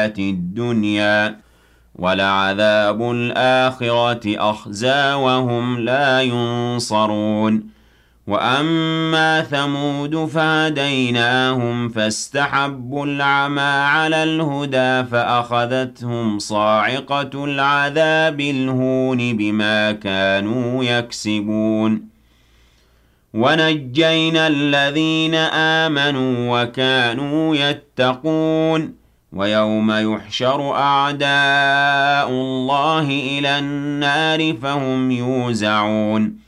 الْحَيَاةِ الدُّنْيَا ۖ وَلَعَذَابُ الْآخِرَةِ أَخْزَىٰ وَهُمْ لَا يُنصَرُونَ وَأَمَّا ثَمُودُ فَهَدَيْنَاهُمْ فَاسْتَحَبُّوا الْعَمَىٰ عَلَى الْهُدَىٰ فَأَخَذَتْهُمْ صَاعِقَةُ الْعَذَابِ الْهُونِ بِمَا كَانُوا يَكْسِبُونَ وَنَجَّيْنَا الَّذِينَ آمَنُوا وَكَانُوا يَتَّقُونَ وَيَوْمَ يُحْشَرُ أَعْدَاءُ اللَّهِ إِلَى النَّارِ فَهُمْ يُوزَعُونَ